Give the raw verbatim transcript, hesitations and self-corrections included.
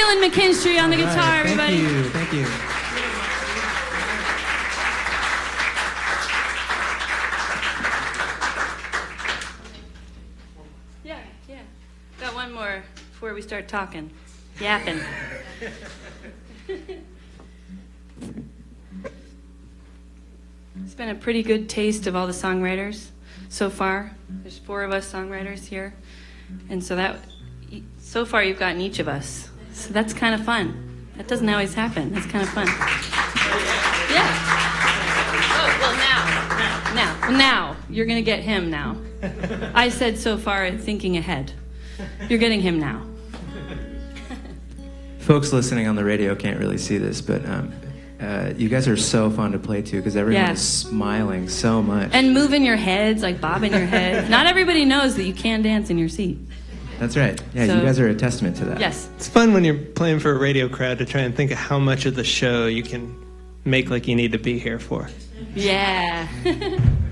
Dylan McKinstry on the All guitar, right, everybody. Thank you, thank you. Yeah, yeah. Got one more before we start talking. Yapping. It's been a pretty good taste of all the songwriters so far. There's four of us songwriters here. And so that, so far you've gotten each of us. So that's kind of fun. That doesn't always happen. That's kind of fun. Yeah. Oh, well now, now, well, now, you're going to get him now. I said so far thinking ahead. You're getting him now. Folks listening on the radio can't really see this, but um, uh, you guys are so fun to play to because everyone Yeah. is smiling so much. And moving your heads, like bobbing your head. Not everybody knows that you can dance in your seat. That's right. Yeah, So- you guys are a testament to that. Yes. It's fun when you're playing for a radio crowd to try and think of how much of the show you can make like you need to be here for. Yeah.